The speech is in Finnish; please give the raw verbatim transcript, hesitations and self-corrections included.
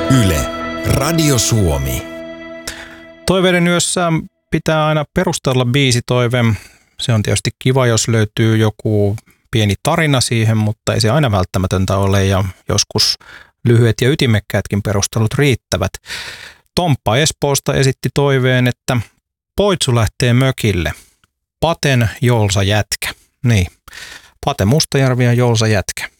Yle, Radio Suomi. Toiveiden yössä pitää aina perustella biisitoive. Se on tietysti kiva, jos löytyy joku pieni tarina siihen, mutta ei se aina välttämätöntä ole ja joskus lyhyet ja ytimekkäätkin perustelut riittävät. Tomppa Espoosta esitti toiveen, että Poitsu lähtee mökille. Paten Joulsa jätkä. Niin, Pate Mustajärvi ja Joulsa jätkä.